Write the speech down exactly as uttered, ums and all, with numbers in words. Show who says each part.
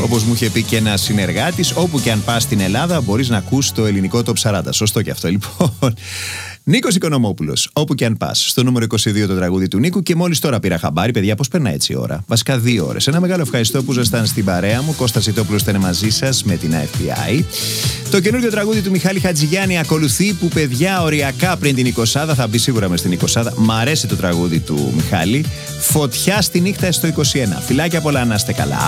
Speaker 1: Όπως μου είχε πει και ένας συνεργάτης, όπου και αν πας στην Ελλάδα μπορείς να ακούς το ελληνικό Top σαράντα. Σωστό και αυτό, λοιπόν. Νίκος Οικονομόπουλος, όπου και αν πας. Στο νούμερο είκοσι δύο το τραγούδι του Νίκου. Και μόλις τώρα πήρα χαμπάρι, παιδιά, πώς περνάει έτσι η ώρα. Βασικά δύο ώρες. Ένα μεγάλο ευχαριστώ που ήσασταν στην παρέα μου. Κώστας Σιτόπουλος ήταν μαζί σας με την εφ μπι άι. Το καινούργιο τραγούδι του Μιχάλη Χατζηγιάννη ακολουθεί, που παιδιά οριακά πριν την εικοσάδα θα μπει σίγουρα μες στην εικοσάδα. Μ' αρέσει το τραγούδι του Μιχάλη. Φωτιά στη νύχτα στο είκοσι ένα. Φιλάκια πολλά, να είστε καλά.